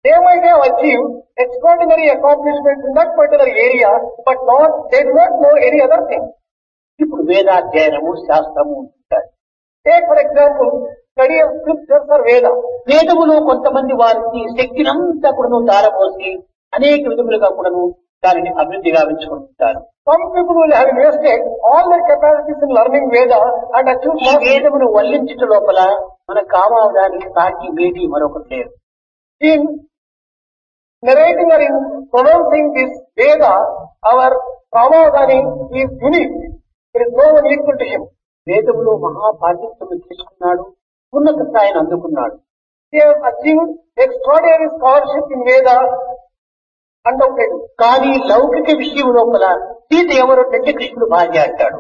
They might have achieved extraordinary accomplishments in that particular area, but they do not know any other thing. ఇప్పుడు వేదాధ్యయనము శాస్త్రము ఉంటాయి. Take for example, study of scriptures or Veda. వేదములో కొంతమంది వారికి శక్తినంతా కూడాను ధారపోసి అనేక విధములుగా కూడాను దానిని అభివృద్ధి గావించుకుంటారు. Some people will have invested all their capacities in learning Veda and achieved ఈ వేదమును వల్లించుట లోపల మన కామావడానికి సాటి వేది మరొకటి లేదు. In narrating or in pronouncing this Veda, our Ramadani is unique. There is no one equal to him. వేదములో మహాపాండిత్యము తీసుకున్నాడు, ఉన్నత స్థాయిని అందుకున్నాడు. He has achieved extraordinary scholarship in Veda, undoubtedly. కానీ లౌకిక విషయం లోపల సీత ఎవరో కృష్ణుడు భార్య అంటాడు.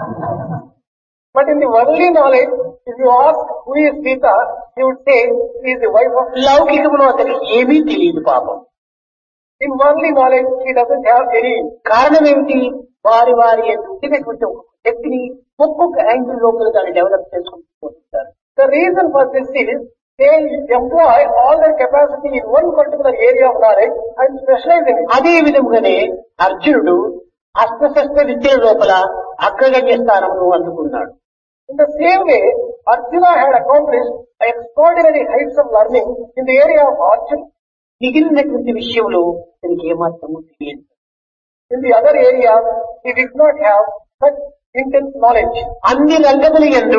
But in the worldly knowledge, if you ask who is Sita, he would say she is the wife of. లౌకికంలో అతనికి ఏమీ తెలియదు పాపం. In worldly knowledge, he doesn't have any. కారణం ఏమిటి? వారి వారి పుట్టినటువంటి శక్తిని ఒక్కొక్క యాంగిల్ లోపల దాన్ని డెవలప్ చేసుకుంటారు. The reason for this is they employ all their capacity in one particular area of knowledge and specialize in it. అదే విధముగానే అర్జునుడు అస్త్రశస్త్ర విద్యల లోపల అగ్రగణ్య స్థానంలో అందుకున్నాడు. In the same way, Arjuna had accomplished extraordinary heights of learning in the area of archery. మిగిలినటువంటి విషయంలో తనకి ఏమాత్రము తెలియదు. In the other areas, he did not have such intense knowledge. అన్ని రంగముల యందు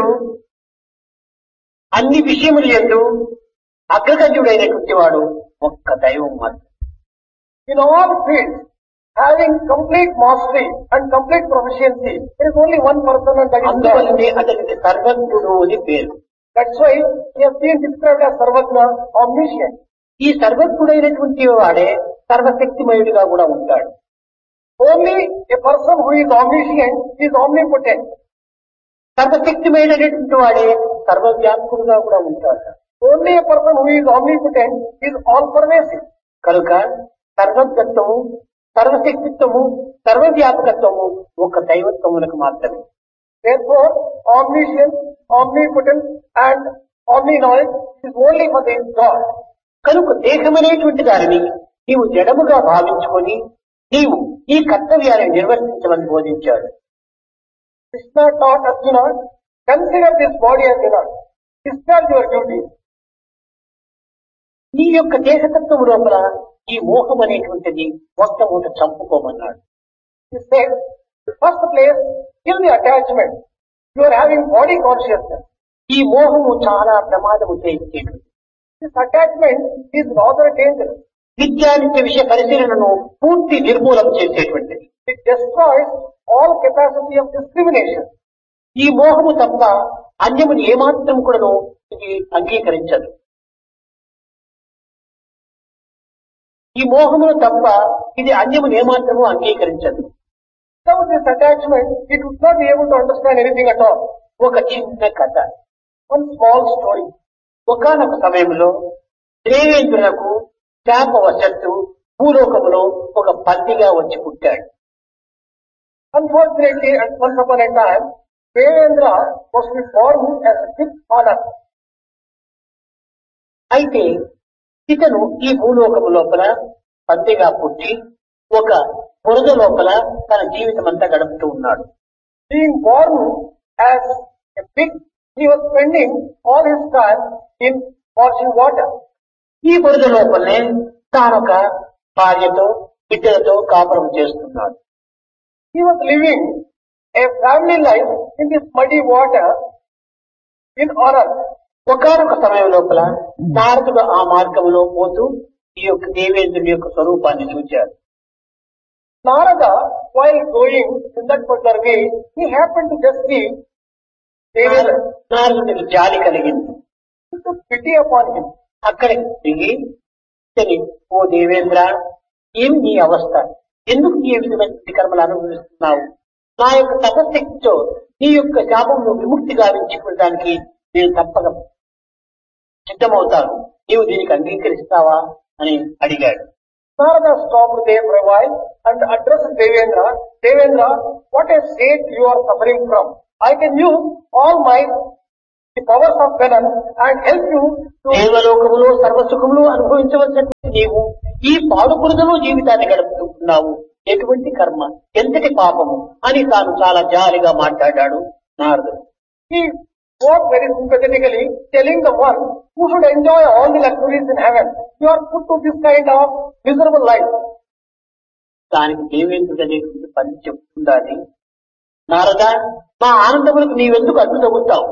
అన్ని విషయముల యందు అగ్రగణ్యుడైనటువంటి వాడు ఒక్క దైవం మాత్రం. In all fields, having complete mastery and complete proficiency, there is only one person and that is God. అందువల్లనే అతనికి సర్వజ్ఞుడు అని పేరు. That's why he has been described as Sarvajna, omniscient. ఈ సర్వజ్ఞుడైనటువంటి వాడే సర్వశక్తిమయుడిగా కూడా ఉంటాడు. Only a person who is omniscient is omnipotent. సర్వశక్తిమైనటువంటి వాడే సర్వవ్యాపకుడుగా కూడా ఉంటాడు. Only a person who is omnipotent is all pervasive. కనుక సర్వజ్ఞత్వము, సర్వశక్తిత్వము, సర్వవ్యాపకత్వము ఒక దైవత్వములకు మాత్రమే. Therefore, omniscience, omnipotence and omni-knowledge is only for the God. కనుక దేహమనేటువంటి దానిని నీవు జడముగా భావించుకొని నీవు ఈ కర్తవ్యాన్ని నిర్వర్తించమని బోధించాడు. Krishna taught Arjuna, consider this body as enough. Discharge your duty. నీ యొక్క దేహతత్వం లోపల ఈ మోహం అనేటువంటిది మొట్టమొదట చంపుకోమన్నాడు. He said, first place, kill the attachment. You are having body consciousness. ఈ మోహము చాలా ప్రమాదము చేసేటువంటి. This attachment is rather dangerous. విద్యానిత్య విషయ పరిశీలనను పూర్తి నిర్మూలన చేసేటువంటిది. It destroys all capacity of discrimination. ఈ మోహము తప్ప అన్యముని ఏమాత్రం కూడాను ఇది అంగీకరించదు. ఈ మోహమును తప్ప ఇది అన్యముని ఏమాత్రము అంగీకరించదు. Without this attachment, it would not be able to understand anything at all. ఒక చిన్న కథ. One small story. ఒకానొక సమయంలో దేవేంద్రులకు శాపవశత్తు భూలోకములో ఒక పందిగా వచ్చి పుట్టాడు. Unfortunately, at once upon a time, Devendra was to be born as a fifth honor. అయితే ఇతను ఈ భూలోకము లోపల పందిగా పుట్టి ఒక బురద లోపల తన జీవితం అంతా గడుపుతూ ఉన్నాడు. Being born as a pig, he was spending all his time in washing water. ఈ బురద లోపలనే తానొక భార్యతో బిడ్డలతో కాపురం చేస్తున్నాడు. He was living a family life in this muddy water in honor. ఒకనొక సమయం లోపల నారదుడు ఆ మార్గంలో పోతూ ఈ యొక్క దేవేంద్రుని యొక్క స్వరూపాన్ని చూచాడు. Narada, while going in that particular way, he happened to just see Devendra. నారదుడికి జాలి కలిగింది. He took pity upon him. అక్కడికి దిగి ఇతని, ఓ దేవేంద్ర, ఏమి నీ అవస్థ? ఎందుకు ఏ విధమైన కర్మలు అనుభవిస్తున్నావు? నా యొక్క తపశక్తితో నీ యొక్క శాపంలో విముక్తి గావించుకోవడానికి నేను తప్పక సిద్ధమవుతాను. నీవు దీనికి అంగీకరిస్తావా అని అడిగాడు. Narada stopped there for a while and addressed Devendra. Devendra, what a state you are suffering from. I can use all the powers of penance and help you to. దేవలోకములో సర్వసుఖములు అనుభవించవలసినటువంటి నీవు ఈ పాడుబురదలో జీవితాన్ని గడుపుతున్నావు, ఎటువంటి కర్మ, ఎంతటి పాపము అని తాను చాలా జాలిగా మాట్లాడాడు నారదుడు. He spoke very sympathetically, telling the one who should enjoy all the luxuries in heaven, you are put to this kind of miserable life. దానికి దేవేంద్రుడు అనేటువంటి పని చెప్తుండాలి, నారద మా ఆనందములకు నీవెందుకు అడ్డు తగులుతావు?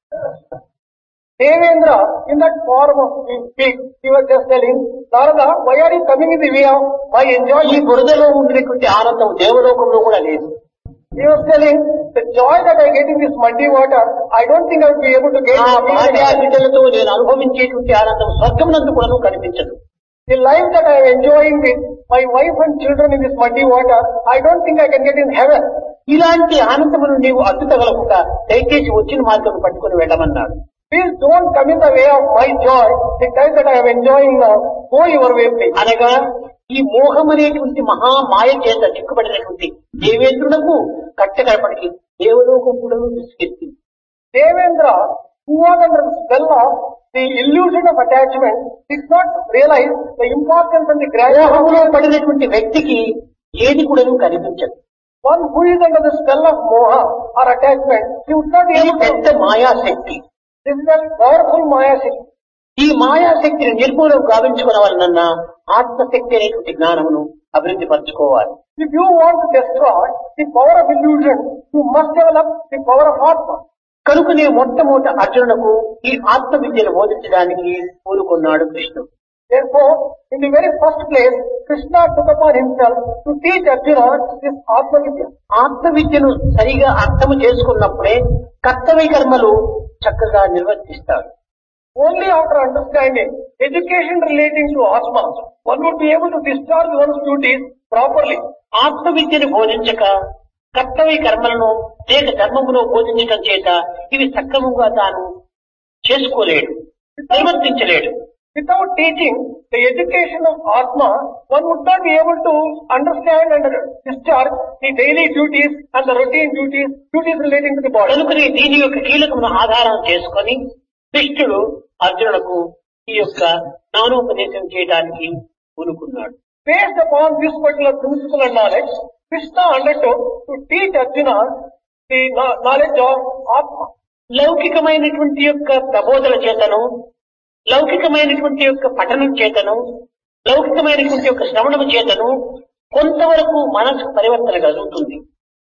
Devendra, in that form of speech, he was just telling, Narada, why are you coming in the way of my ఈ enjoyment? బురదలో ఉండేటువంటి ఆనందం దేవలోకంలో కూడా లేదు. He was telling, the joy that I get in this muddy water, I don't think I will be able to get ఆ it in భార్య heaven. బిడ్డలతో నేను అనుభవించేటువంటి ఆనందం స్వర్గమునందు కూడా కనిపించదు. The life that I am enjoying with my wife and children in this muddy water, I don't think I can get in heaven. ఇలాంటి ఆనందమును నీవు అడ్డు తగలకుండా దయచేసి వచ్చిన మార్గం పట్టుకుని వెళ్ళమన్నాడు. Please don't come in the way of my joy, the time that I am enjoying now, go your way please. అనగా ఈ మోహం అనేటువంటి మహామాయ చేత చిక్కుబడినటువంటి దేవేంద్రునకు కట్టకడపడికి దేవలోకం కూడా విసిగెత్తింది. Devendra, who was under the spell of the illusion of attachment, did not realize the importance and the grandeur of మోహంలో పడినటువంటి వ్యక్తికి ఏది కూడా కనిపించదు. one who is under the spell of moha or attachment. He would not be ఇది able పెద్ద to. మాయాశక్తి. This is a powerful maya shakti. ఈ మాయాశక్తిని నిర్మూలం గావించుకునవలనన్నా ఆత్మశక్తి అనేటువంటి జ్ఞానమును అభివృద్ధి పరచుకోవాలి. If you want to destroy the power of illusion, you must develop the power of Atma. కనుకనే మొట్టమొదట అర్జునునకు ఈ ఆత్మ విద్యను బోధించడానికి కోరుకున్నాడు కృష్ణుడు. Therefore, in the very first place, Krishna took upon himself to teach Arjuna this Atma Vidya. ఆత్మ విద్యను సరిగా అర్థము చేసుకున్నప్పుడే కర్తవ్య కర్మలు చక్కగా నిర్వర్తిస్తాడు. Only after understanding education relating to Atma, one would be able to discharge one's duties properly. ఆత్మ విద్యను బోధించక కర్తవ్య కర్మలను లేక ధర్మమును బోధించడం చేత ఇవి సక్రమంగా తాను చేసుకోలేడు, నిర్వర్తించలేడు. Without teaching the education of Atma, one would not be able to understand and discharge the daily duties and the routine duties relating to the body. కనుకనే దీని యొక్క కీలకమును ఆధారం చేసుకొని కృష్ణుడు అర్జునులకు ఈ యొక్క జ్ఞానోపదేశం చేయడానికి పూనుకున్నాడు. Based upon this particular principle and knowledge, Krishna undertook to teach Arjuna the knowledge of Atma. లౌకికమైనటువంటి యొక్క ప్రబోధన చేతను, లౌకికమైనటువంటి యొక్క పఠనం చేతను, లౌకికమైనటువంటి యొక్క శ్రవణము చేతను కొంతవరకు మనసు పరివర్తన కలుగుతుంది.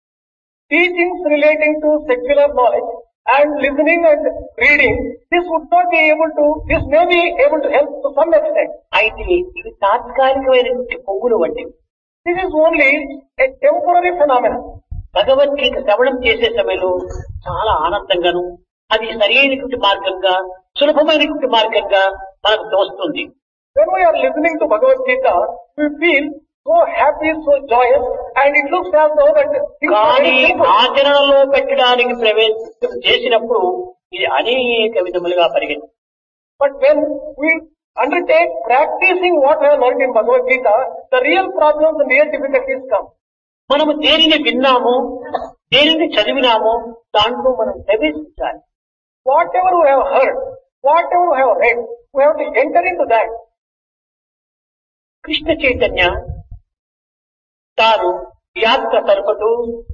Teachings relating to secular knowledge and listening and reading, this may be able to help to some extent. అయితే ఇవి తాత్కాలికమైనటువంటి పొంగులు వంటివి. This is only a temporary phenomenon. Bhagavad Gita శ్రవణం చేసే సమయంలో చాలా ఆనందంగాను, అది సరైనటువంటి మార్గంగా, సులభమైనటువంటి మార్గంగా మనకు తోస్తుంది. When we are listening to Bhagavad Gita, we feel so happy, so joyous, and it looks as though that things are కానీ very simple. ఆచరణలో పెట్టడానికి ప్రవేశం చేసినప్పుడు ఇది అనేక విధములుగా పరిగెత్తుంది. But when we undertake practicing what we have learned in Bhagavad Gita, the real problems and real difficulties come. మనము దేనిని విన్నామో, దేనిని చదివినామో దాంట్లో మనం ప్రవేశించాలి. Whatever we have heard, whatever we have read, we have to enter into that. Krishna Chaitanya తాను యాత్ర తరుపుతూ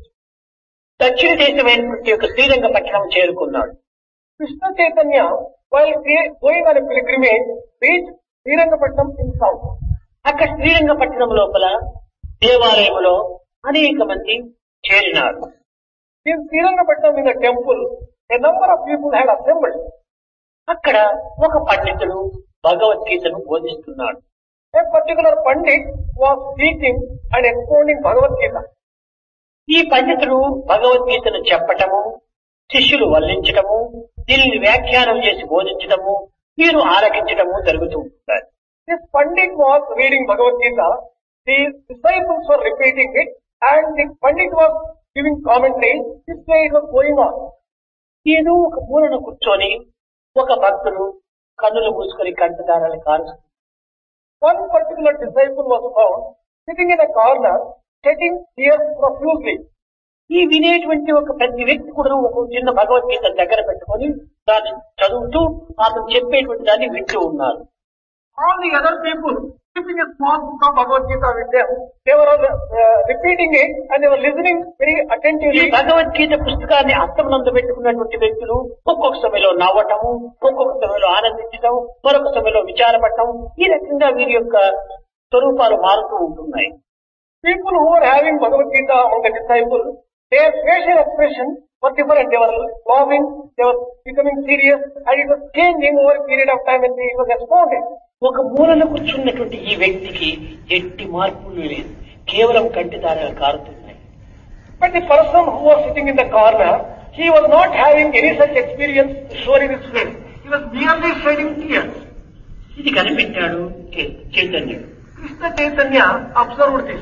దక్షిణ దేశమైనటువంటి యొక్క శ్రీరంగపట్నం చేరుకున్నాడు. Krishna Chaitanya, while going on a pilgrimage, reached Srirangapatnam in south. అక్కడ శ్రీరంగపట్నం లోపల దేవాలయంలో అనేక మంది చేరినారు. In Srirangapatnam in the temple, a number of people had assembled. అక్కడ ఒక పండితుడు భగవద్గీతను బోధిస్తున్నాడు. A particular Pandit was teaching and expounding Bhagavad Gita. ఈ పండితుడు భగవద్గీతను చెప్పటము, శిష్యులు వల్లించటము, దీనిని వ్యాఖ్యానం చేసి బోధించటము, వీరు ఆలకించటము జరుగుతూ ఉంటారు. This Pandit was reading Bhagavad Gita, the disciples were repeating it, and the Pandit was giving commentary. This way it was going on. ఏదో ఒక మూలన కూర్చొని ఒక భక్తుడు కన్నులు మూసుకొని కంటదారాలు కారుస్తూ One particular disciple was found sitting in a corner, shedding tears profusely. ఈ వినేటువంటి ఒక ప్రతి వ్యక్తి కూడా ఒక చిన్న భగవద్గీత దగ్గర పెట్టుకొని దాన్ని చదువుతూ అతను చెప్పేటువంటి దాన్ని వింటూ ఉన్నారు. All the other people keeping a small book of Bhagavad Gita with them. They were repeating it and they were listening very ఈ attentively. భగవద్గీత పుస్తకాన్ని అర్థమునందు పెట్టుకున్నటువంటి వ్యక్తులు ఒక్కొక్క సమయంలో నవ్వటము, ఒక్కొక్క సమయంలో ఆనందించటం, మరొక సమయంలో విచారపడటం, ఈ రకంగా వీరి యొక్క స్వరూపాలు మారుతూ ఉంటున్నాయి. People who were having Bhagavad Gita among the disciples, their facial expression was different. They were laughing, they were becoming serious, and it was changing over a period of time when it was expounded. ఒక మూలలో కూర్చున్నటువంటి ఈ వ్యక్తికి ఎట్టి మార్పులు లేదు, కేవలం కంటిదారగా కారుతున్నాయి. But the person who was sitting in the corner, he was not having any such experience shown in his face. He was merely shedding tears. ఇది కనిపెట్టాడు చైతన్యుడు. Krishna Chaitanya observed this.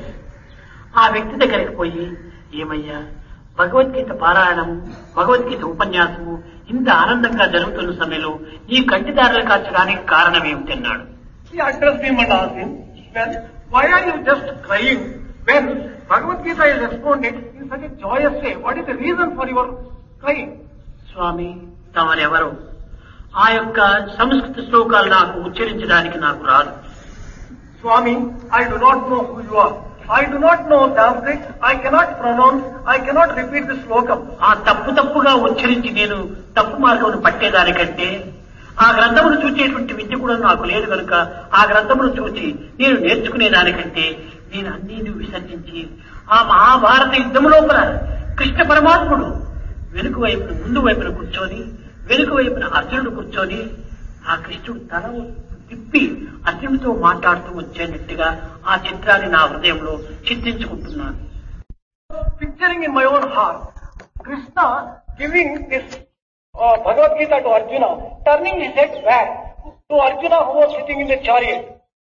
ఆ వ్యక్తి దగ్గరికి పోయి, ఏమయ్యా భగవద్గీత పారాయణం, భగవద్గీత ఉపన్యాసము ఇంత ఆనందంగా జరుగుతున్న సమయంలో ఈ కంటిదారులు కాల్చడానికి కారణం ఏమిటన్నాడు. He addressed him and asked him, well, why are you just crying when Bhagavad Gita is expounded in such a joyous way? What is the reason for your crying? స్వామి తమరెవరు? ఆ యొక్క సంస్కృత శ్లోకాలు నాకు ఉచ్చరించడానికి నాకు రాదు. Swami, I do not know who you are. I do not know Sanskrit. I cannot pronounce. I cannot repeat the slokam. ఆ తప్పుగా ఉచ్చరించి నేను తప్పు మార్గమును పట్టేదానికంటే ఆ గ్రంథమును చూచేటువంటి విద్య కూడా నాకు లేదు కనుక ఆ గ్రంథమును చూచి నేను నేర్చుకునేదానికంటే నేను అన్నీ విసర్జించి ఆ మహాభారత యుద్ధము లోపల కృష్ణ పరమాత్ముడు వెనుక వైపున ముందు వైపున కూర్చొని, వెనుక వైపున అర్జునుడు కూర్చొని ఆ కృష్ణుడు తల తిప్పి అర్జునుడితో మాట్లాడుతూ వచ్చేటట్టుగా ఆ చిత్రాన్ని నా హృదయంలో చిత్రించుకుంటున్నాను. Picturing in my own heart, Krishna giving this Bhagavad Gita to Arjuna, turning his head back to Arjuna who was sitting in the chariot.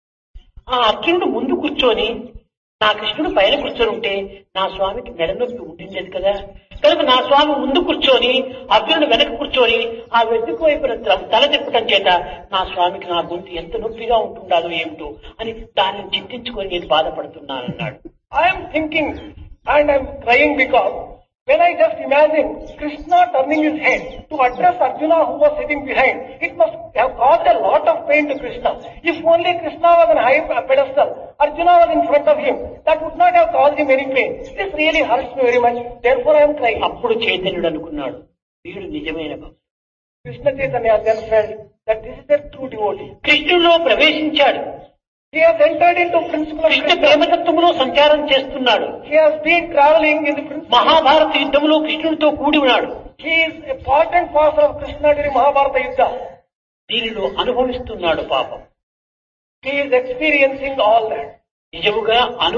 ఆ అర్జునుడు ముందు కూర్చొని నా కృష్ణుడు పైన కూర్చొని ఉంటే నా స్వామికి మెడ నొప్పి ఉండింది కదా, కనుక నా స్వామి ముందు కూర్చొని అర్జునుడు వెనక కూర్చొని ఆ వెనుక వైపున తల తిప్పటం చేత నా స్వామికి నా గొంతు ఎంత నొప్పిగా ఉంటుండాలో ఏమిటో అని దానిని చింతించుకొని నేను బాధపడుతున్నానన్నాడు. I am thinking and I am crying because when I just imagine Krishna turning his head to address Arjuna who was sitting behind, it must have caused a lot of pain to Krishna. If only Krishna was on a high pedestal, Arjuna was in front of him, that would not have caused him any pain. This really hurts me very much, therefore I am crying. అప్పుడు చైతన్యుడు అనుకున్నాడు, వీడు నిజమైన భక్తుడు. Krishna Chaitanya then felt that this is a true devotee. కృష్ణుడిలో ప్రవేశించాడు. He has entered into principle of Krishna Krishna. ప్రేమతత్వంలో సంచారం చేస్తున్నాడు. He has been traveling in the principle. Mahabharata యుద్ధంలో కృష్ణుడితో కూడి ఉన్నాడు. He is a part and parcel of Krishna during Mahabharata Yuddha. దీనిలో అనుభవిస్తున్నాడు పాపం. He is experiencing all that. నిజముగా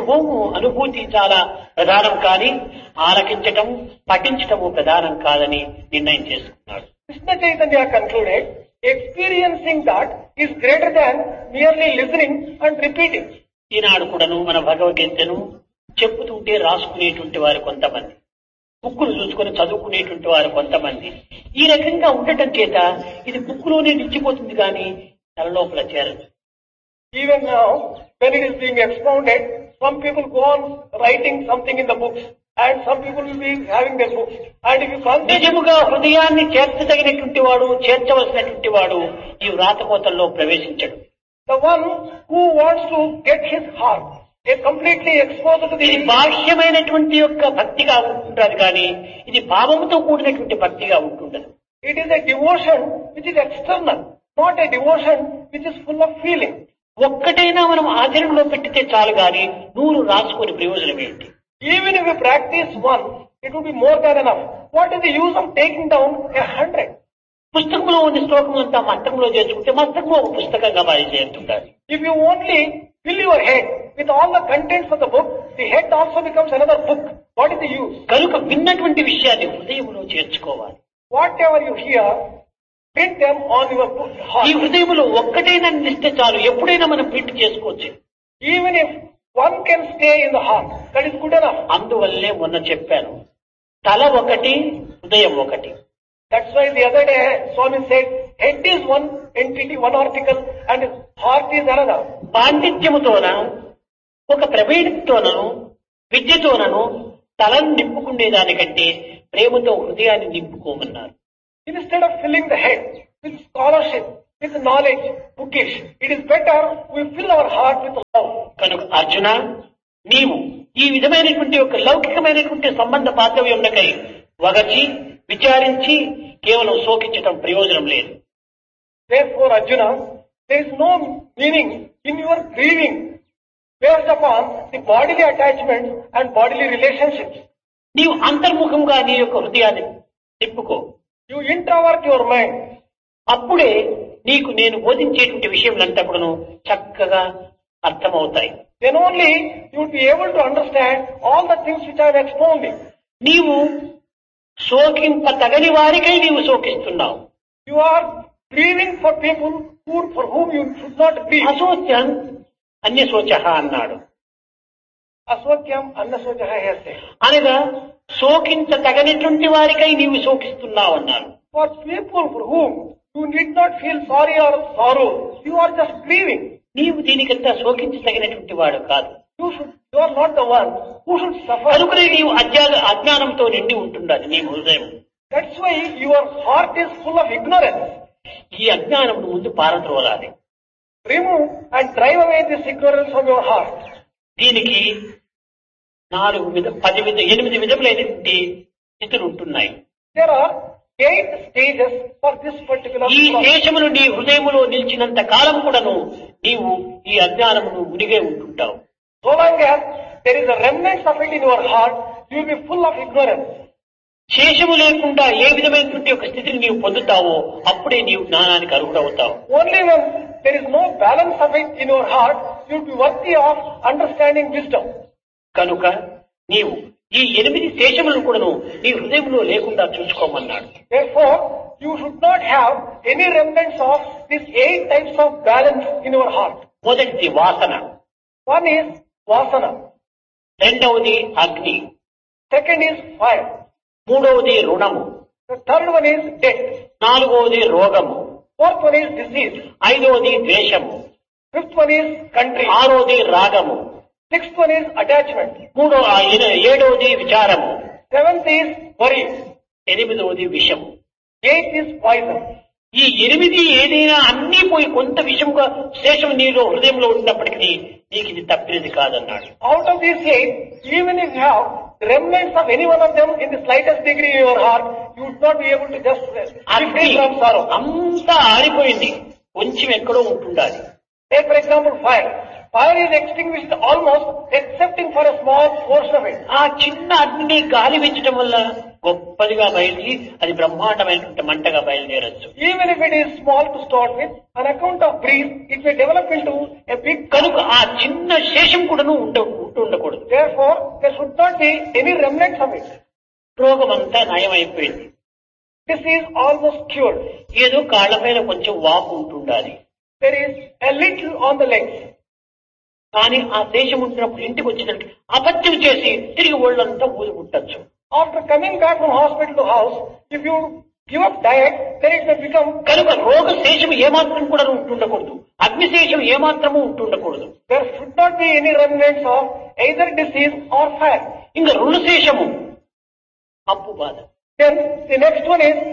అనుభూతి చాలా ప్రధానం కానీ ఆలకించటం, పఠించటము ప్రధానం కాదని నిర్ణయం చేసుకున్నాడు. Krishna Chaitanya concluded, experiencing that is greater than merely listening and repeating. ఈనాడు కూడాను మన భగవద్గీతను చెప్పుతుంటే రాసుకునేటువంటి వారు కొంతమంది, బుక్కులు చూసుకొని చదువుకునేటువంటి వారు కొంతమంది. ఈ రకంగా ఉండటం చేత ఇది బుక్కులోనే నిలిచిపోతుంది కానీ తలలోపల చేరదు. Even now, when it is being expounded, some people go on writing something in the books and some people will be having their books. And if you concentrate, నిజముగా హృదయాన్ని చేర్చదగినటువంటి వాడు, చేర్చవలసినటువంటి వాడు ఈ వ్రాతకోతల్లో ప్రవేశించడు. the one who wants to get his heart completely exposed to ఇది the బాహ్యమైనటువంటి యొక్క భక్తిగా ఉంటుండదు కానీ ఇది భావముతో కూడినటువంటి భక్తిగా ఉంటుండదు. it is a devotion which is external, not a devotion which is full of feeling. ఒక్కటైనా మనం ఆచరణలో పెట్టితే చాలు గాని 100 రాసుకొని ప్రయోజనం ఏంటి? Even if you practice one, it would be more than enough. What is the use of taking down 100? పుస్తకంలో ఉన్న శ్లోకం అంతా మస్తకంలో చేర్చుకుంటే మస్తకంలో ఒక పుస్తకంగా మారి చేస్తుంటారు. If you only fill your head with all the contents of the book, the head also becomes another book. What is the use? కనుక విన్నటువంటి విషయాన్ని హృదయంలో చేర్చుకోవాలి. Whatever you hear, print them on your book ఈ heart. హృదయంలో ఒక్కటైనా నిలిస్తే చాలు, ఎప్పుడైనా మనం ప్రింట్ చేసుకోవచ్చు. Even if one can stay in the heart, that is good enough. అందువల్లే మొన్న చెప్పాను, తల ఒకటి, హృదయం ఒకటి. That's why the other day Swami said, head is one entity, one article, and heart is another. పాండిత్యముతోన, ఒక ప్రవీణతోనను, విద్యతోనను తలను నింపుకునేదానికంటే ప్రేమతో హృదయాన్ని నింపుకోమన్నారు. Instead of filling the head with scholarship, with knowledge, bookish, it is better we fill our heart with కనుక అర్జున నీవు ఈ విధమైనటువంటి ఒక లౌకికమైనటువంటి సంబంధ బాంధవ్యములకై వగచి విచారించి కేవలం శోకించటం ప్రయోజనం లేదు. Therefore, Arjuna, there is no meaning in your grieving based upon the bodily attachments and bodily relationships. నీవు అంతర్ముఖంగా నీ యొక్క హృదయాన్ని తిప్పుకో. You introvert your mind. అప్పుడే నీకు నేను బోధించేటువంటి విషయములంతా కూడాను చక్కగా అర్థమవుతాయి. Then only you will be able to understand all the things which I am expounding. నీవు శోకింప తగని వారికై నీవు శోకిస్తున్నావు. You are grieving for people for whom you should not grieve. అశోచ్యం అన్యశోచః అన్నాడు. Aswakyam annaswajaha has said. అనగా శోకించ తగనటువంటి వారికై నీవు శోకిస్తున్నావు అన్నాడు. For people for whom you need not feel sorry or sorrow, you are just grieving. నీవు దీనికంతా శోకించదగినటువంటి వాడు కాదు. You are not the one who should suffer. కనుకనే నీవు అజ్ఞానంతో నిండి ఉంటున్నది నీ హృదయం. That's why your heart is full of ignorance. ఈ అజ్ఞానమును ముందు పారద్రోలాలి. Remove and drive away this ignorance from your heart. దీనికి 8 విధములైనటువంటి స్థితులు ఉంటున్నాయి. There are 8 stages for this particular ఈ process. శేషములు నీ హృదయములో నిలిచినంత కాలం కూడాను నీవు ఈ అజ్ఞానమును మునిగే ఉంటుంటావు. So long as there is a remnant of it in your heart, you will be full of ignorance. శేషము లేకుండా ఏ విధమైనటువంటి ఒక స్థితిని నీవు పొందుతావో అప్పుడే నీవు జ్ఞానానికి అర్హుడవుతావు. Only when there is no balance of it in your heart, you will be worthy of understanding wisdom. కనుక నీవు ఈ 8 శేషములను కూడాను నీ హృదయంలో లేకుండా చూసుకోమన్నాడు. Therefore, you should not have any remnants of these 8 types of balance in your heart. మొదటిది వాసన, One is vasana. రెండవది అగ్ని, Second is fire. మూడవది రుణము, The third one is death. నాలుగవది రోగము, Fourth one is disease. ఐదవది ద్వేషము, Fifth one is country. ఆరోది రాగము, Sixth one is attachment. ఏడవది విచారము, Seventh is worry. ఎనిమిదవది విషము. Eighth is poison. ఈ 8 ఏదైనా అన్నీ పోయి కొంత విషముగా శేషం నీలో హృదయంలో ఉన్నప్పటికీ నీకు ఇది తప్పినది కాదన్నాడు. Out of these 8, even if you have remnants of any one of them in the slightest degree in your heart, you would not be able to just be free from sorrow. అంతా ఆరిపోయింది, కొంచెం ఎక్కడో ఉంటుండాలి. Take for example fire. Fire is extinguished almost excepting for a small portion of it. ఆ చిన్న అగ్ని గాలి పెంచడం వల్ల గొప్పదిగా బయలుదేరి అది బ్రహ్మాండమైనటువంటి మంటగా బయలుదేరచ్చు. Even if it is small to start with, on account of breeze, it may develop into a big. కనుక ఆ చిన్న శేషం కూడాను ఉండకూడదు. Therefore, there should not be any remnants of it. రోగం అంతా నయమైపోయింది. This is almost cured. ఏదో కాళ్లపైన కొంచెం వాపు ఉంటుండాలి. There is a little on the legs. కానీ ఆ శేషం ఉంటున్నప్పుడు ఇంటికి వచ్చినట్టు అపత్యం చేసి తిరిగి ఒళ్ళంతా ఊది పుట్టచ్చు. After coming back from hospital to house, if you give up diet, then it may become. కనుక రోగ శేషం ఏమాత్రం కూడా ఉంటుండకూడదు, అగ్ని శేషం ఏమాత్రము ఉంటుండకూడదు. There should not be any remnants of either disease or fire. ఇంకా రుణ శేషము అప్పు బాధ. Then the next one is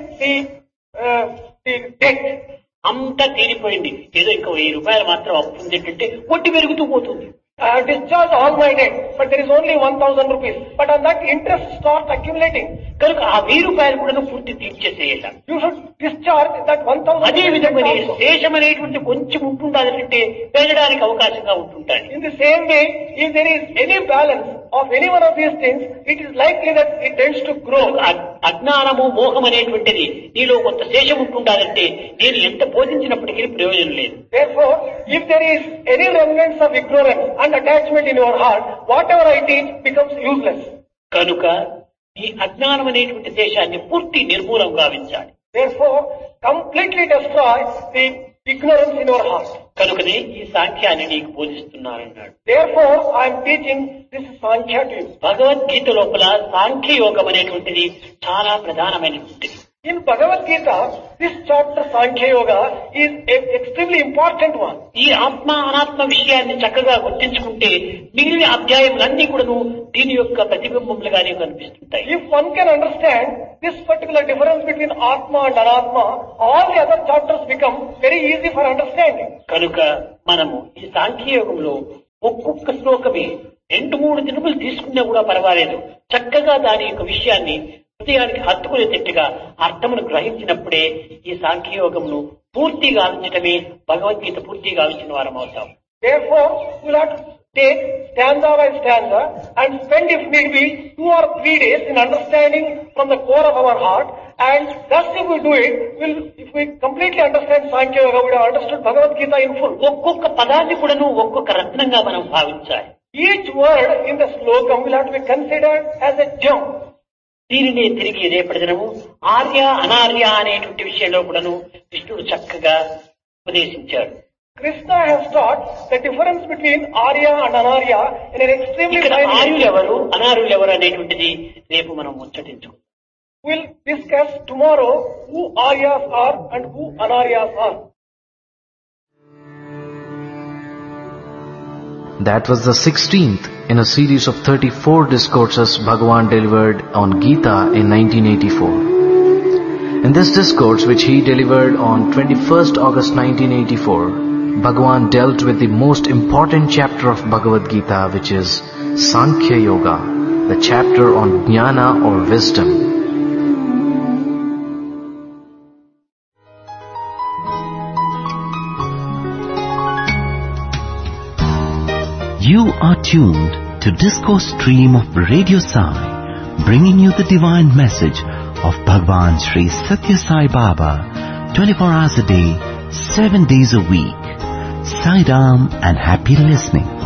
the debt. అంతా తీరిపోయింది, ఏదో ఇంకా 1000 రూపాయలు మాత్రం అప్పు ఉంది అంటే వడ్డీ పెరుగుతూ పోతుంది. I have discharged all my debt, but there is only 1,000 rupees. But on that interest starts accumulating. కనుక ఆ 1000 రూపాయలు కూడా పూర్తి తీర్చేసేయాలి. You should discharge that 1,000. అదే విధంగా శేషం అనేటువంటి కొంచెం ఉంటుండాలంటే పెరగడానికి అవకాశంగా ఉంటుంటాయి. In the same way, if there is any balance of any one of these things, it is likely that it tends to grow. అజ్ఞానము మోహం అనేటువంటిది నీలో కొంత శేషం ఉంటుండాలంటే నేను ఎంత బోధించినప్పటికీ ప్రయోజనం లేదు. Therefore, if there is any remnants of ignorance and attachment in your heart, whatever I teach becomes useless. కనుక ఈ అజ్ఞానం అనేటువంటి శేషాన్ని పూర్తి నిర్మూలం గావించాలి. Therefore, completely destroy the ignorance in your heart. కనుకనే ఈ సాంఖ్యాన్ని నీకు బోధిస్తున్నానన్నాడు. Therefore, I am teaching this Sankhya to you. Bhagavad Gita లోపల సాంఖ్య యోగం అనేటువంటిది చాలా ప్రధానమైనటువంటిది. In Bhagavad Gita, this chapter Sankhya Yoga is an extremely important one. ఈ ఆత్మ అనాత్మ విషయాన్ని చక్కగా గుర్తించుకుంటే మిగిలిన అధ్యాయములన్నీ కూడాను దీని యొక్క ప్రతిబింబములుగానే కనిపిస్తుంటాయి. If one can understand this particular difference between Atma and Anatma, all the other chapters become very easy for understanding. కనుక మనము ఈ సాంఖ్య యోగంలో ఒక్కొక్క శ్లోకమే 2-3 దినములు తీసుకున్నా కూడా పర్వాలేదు. చక్కగా దాని యొక్క విషయాన్ని హృదయానికి హత్తుకునేటట్టుగా అర్థమును గ్రహించినప్పుడే ఈ సాంఖ్యయోగమును పూర్తిగా ఆలోచించటమే భగవద్గీత పూర్తిగా ఆలోచించిన వారం అవుతాం. Therefore, we'll have to take stanza by stanza and spend, if need be, 2 or 3 days in understanding from the core of our heart. And thus, if we do it, if we completely understand Sankhya Yoga, we have understood Bhagavad Gita in full. ఒక్కొక్క పదాన్ని కూడాను ఒక్కొక్క రత్నంగా మనం భావించాలి. Each word in the slokam will have to be considered as a gem. దీనినే తిరిగి రేపటి దినము ఆర్య అనార్య అనేటువంటి విషయంలో కూడాను కృష్ణుడు చక్కగా ఉపదేశించాడు. Krishna has taught the difference between Arya and Anarya in an extremely ఇక్కడ fine way. ఆర్యులెవరు అనార్యులెవరు అనేటువంటిది రేపు మనం ముచ్చటించుకుందాం. We'll discuss tomorrow who Aryas are and who Anaryas are. That was the 16th in a series of 34 discourses Bhagavan delivered on Gita in 1984. In this discourse, which he delivered on 21st August 1984, Bhagavan dealt with the most important chapter of Bhagavad Gita, which is Sankhya Yoga, the chapter on Jnana or wisdom. You are tuned to Discourse Stream of Radio Sai, bringing you the divine message of Bhagwan Sri Satya Sai Baba, 24 hours a day, 7 days a week. Sai Ram and happy listening.